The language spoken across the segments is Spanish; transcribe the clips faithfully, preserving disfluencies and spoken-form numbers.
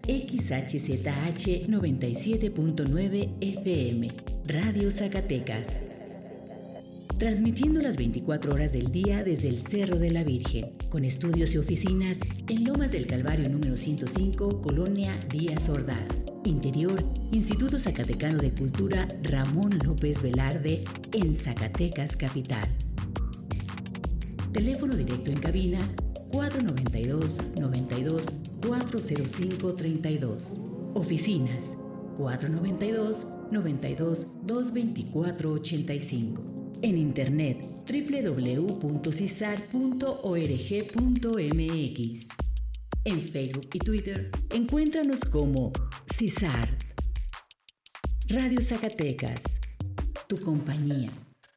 X H Z H noventa y siete punto nueve F M, Radio Zacatecas. Transmitiendo las veinticuatro horas del día desde el Cerro de la Virgen, con estudios y oficinas en Lomas del Calvario número ciento cinco, Colonia Díaz Ordaz. Interior, Instituto Zacatecano de Cultura Ramón López Velarde, en Zacatecas Capital. Teléfono directo en cabina cuatro noventa y dos, noventa y dos, cuatro cero cinco, treinta y dos. Oficinas cuatro noventa y dos, noventa y dos, doscientos veinticuatro, ochenta y cinco. En internet doble u doble u doble u punto cisar punto org punto m x. En Facebook y Twitter encuéntranos como CISAR. Radio Zacatecas, tu compañía.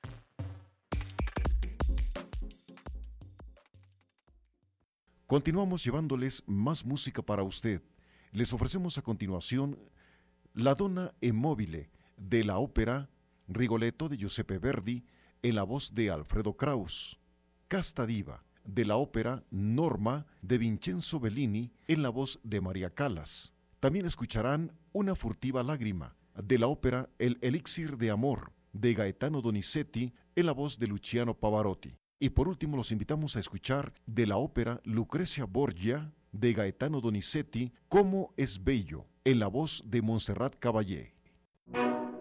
Continuamos llevándoles más música para usted. Les ofrecemos a continuación La Donna è mobile, de la ópera Rigoletto de Giuseppe Verdi, en la voz de Alfredo Kraus. Casta Diva, de la ópera Norma de Vincenzo Bellini, en la voz de María Callas. También escucharán Una furtiva lágrima, de la ópera El elixir de amor, de Gaetano Donizetti, en la voz de Luciano Pavarotti. Y por último los invitamos a escuchar de la ópera Lucrecia Borgia, de Gaetano Donizetti, Cómo es bello, en la voz de Montserrat Caballé.